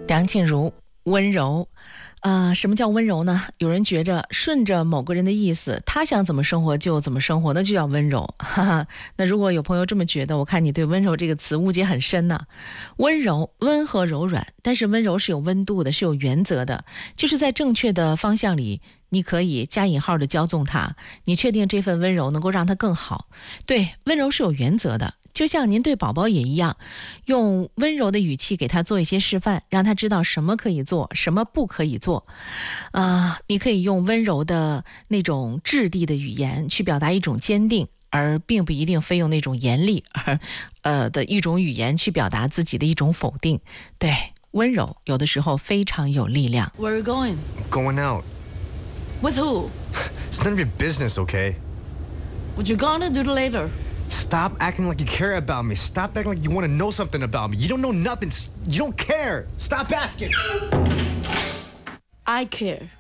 梁静茹，温柔。什么叫温柔呢？有人觉着顺着某个人的意思，他想怎么生活就怎么生活，那就叫温柔。哈哈，那如果有朋友这么觉得，我看你对温柔这个词误解很深呢。温柔，温和柔软，但是温柔是有温度的，是有原则的，就是在正确的方向里，你可以加引号的骄纵他，你确定这份温柔能够让他更好。对，温柔是有原则的。就像您对宝宝也一样，用温柔的语气给他做一些示范，让他知道什么可以做，什么不可以做。你可以用温柔的那种质地的语言去表达一种坚定，而并不一定非用那种严厉的一种语言去表达自己的一种否定。对，温柔有的时候非常有力量。 Where are you going? I'm going out. With who? It's none of your business, okay? What you gonna do later? Stop acting like you care about me. Stop acting like you want to know something about me. You don't know nothing. You don't care. Stop asking. I care.